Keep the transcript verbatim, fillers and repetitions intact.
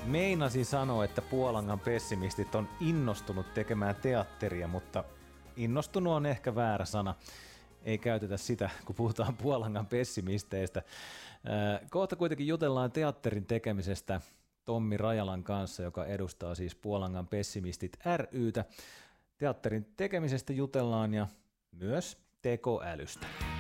Meinasin sanoa, että Puolangan pessimistit on innostunut tekemään teatteria, mutta innostunut on ehkä väärä sana. Ei käytetä sitä, kun puhutaan Puolangan pessimisteistä. Kohta kuitenkin jutellaan teatterin tekemisestä Tommi Rajalan kanssa, joka edustaa siis Puolangan pessimistit ry:tä. Teatterin tekemisestä jutellaan ja myös tekoälystä.